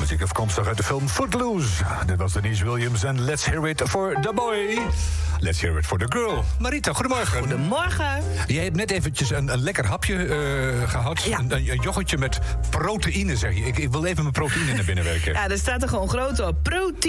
Muziek afkomstig uit de film Footloose. Dit was Denise Williams en Let's Hear It for the Boy. Let's Hear It for the Girl. Marita, goedemorgen. Goedemorgen. Jij hebt net eventjes een lekker hapje gehad. Ja. Een yoghurtje met proteïne, zeg je. Ik wil even mijn proteïne naar binnen werken. Ja, er staat er gewoon groot op.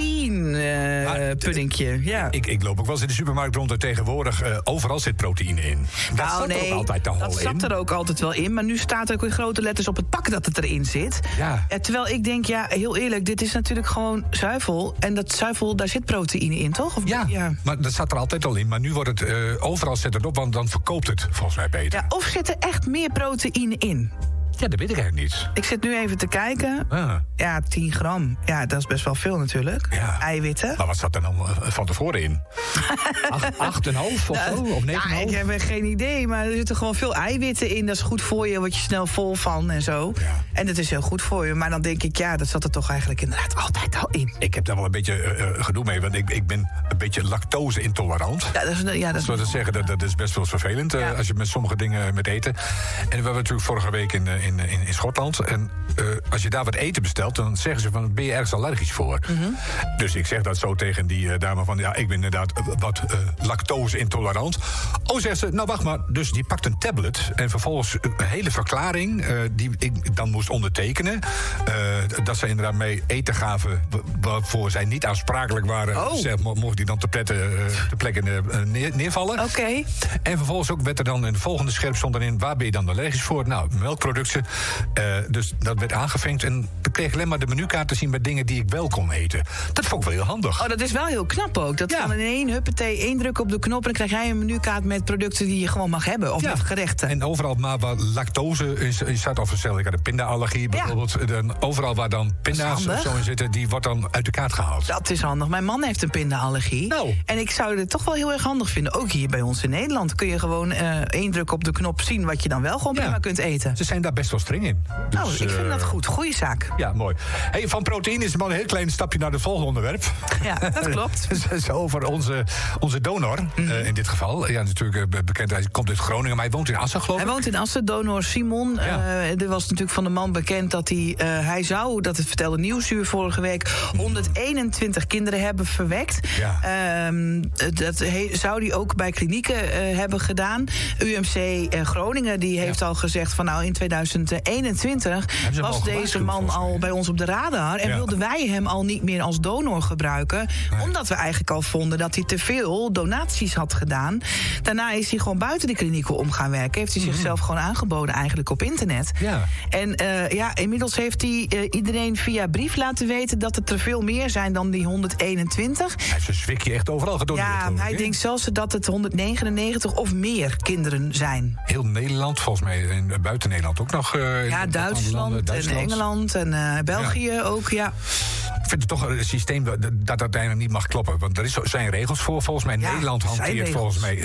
Puddingje. Ja. Ik loop ook wel eens in de supermarkt rond en tegenwoordig overal zit proteïne in. Dat zat er ook altijd al in. Dat zat er ook altijd wel in. Maar nu staat er ook in grote letters op het pak dat het erin zit. Ja. Terwijl ik denk, ja, heel eerlijk, dit is natuurlijk gewoon zuivel. En dat zuivel, daar zit proteïne in, toch? Of, ja, maar dat zat er altijd al in. Maar nu wordt het overal zet het op, want dan verkoopt het volgens mij beter. Ja, of zit er echt meer proteïne in? Ja, dat weet ik eigenlijk niet. Ik zit nu even te kijken. Ah. Ja, 10 gram. Ja, dat is best wel veel natuurlijk. Ja. Eiwitten. Maar wat zat er dan van tevoren in? 8,5 of zo? Of 9,5? Ja, ik heb geen idee, maar er zitten gewoon veel eiwitten in. Dat is goed voor je, word je snel vol van en zo. Ja. En dat is heel goed voor je. Maar dan denk ik, ja, dat zat er toch eigenlijk inderdaad altijd al in. Ik heb daar wel een beetje gedoe mee, want ik ben een beetje lactose-intolerant. Ja, dat Zoals we zeggen, dat is best wel eens vervelend als je met sommige dingen met eten. En we hebben natuurlijk vorige week in Schotland. En als je daar wat eten bestelt, dan zeggen ze van, ben je ergens allergisch voor? Mm-hmm. Dus ik zeg dat zo tegen die dame van, ja, ik ben inderdaad wat lactose-intolerant. Oh, zegt ze, nou wacht maar. Dus die pakt een tablet en vervolgens een hele verklaring die ik dan moest ondertekenen. Dat ze inderdaad mee eten gaven waarvoor zij niet aansprakelijk waren. Oh. Zeg, mocht die dan ter plekke neervallen. Oké. En vervolgens ook werd er dan in de volgende scherp stond erin, waar ben je dan allergisch voor? Nou, melkproducten. Dus dat werd aangevinkt en dan kreeg ik alleen maar de menukaart te zien met dingen die ik wel kon eten. Dat vond ik wel heel handig. Oh, dat is wel heel knap ook. Dat van in één druk op de knop en dan krijg jij een menukaart met producten die je gewoon mag hebben. Of met gerechten. En overal maar waar lactose in staat, of stel ik had een pindaallergie bijvoorbeeld. Dan, overal waar dan pinda's of zo in zitten, die wordt dan uit de kaart gehaald. Dat is handig. Mijn man heeft een pindaallergie. Nou. En ik zou het toch wel heel erg handig vinden. Ook hier bij ons in Nederland kun je gewoon één druk op de knop zien wat je dan wel gewoon prima kunt eten. Ze zijn daar best wel streng in. Dus, nou, ik vind dat goed. Goeie zaak. Ja, mooi. Hey, van proteïne is maar een heel klein stapje naar het volgende onderwerp. Ja, dat klopt. Zo over onze donor, in dit geval. Ja, natuurlijk bekend, hij komt uit Groningen, maar hij woont in Assen, geloof ik. Hij woont in Assen, donor Simon. Ja. Er was natuurlijk van de man bekend dat hij zou, dat het vertelde Nieuwsuur vorige week, 121 kinderen hebben verwekt. Ja. Dat zou hij ook bij klinieken hebben gedaan. UMC Groningen die heeft al gezegd van nou in 2021 was deze man al bij ons op de radar en wilden wij hem al niet meer als donor gebruiken. Nee. Omdat we eigenlijk al vonden dat hij te veel donaties had gedaan. Daarna is hij gewoon buiten de klinieken om gaan werken. Heeft hij zichzelf gewoon aangeboden eigenlijk op internet. Ja. En inmiddels heeft hij iedereen via brief laten weten dat het er veel meer zijn dan die 121. Hij heeft zijn zwikje echt overal gedoneerd. Ja, hij denkt zelfs dat het 199 of meer kinderen zijn. Heel Nederland, volgens mij, en buiten Nederland ook nog. Duitsland en Engeland en België ook, ja. Ik vind het toch een systeem dat uiteindelijk niet mag kloppen. Want er zijn regels voor. Volgens mij Nederland hanteert volgens mij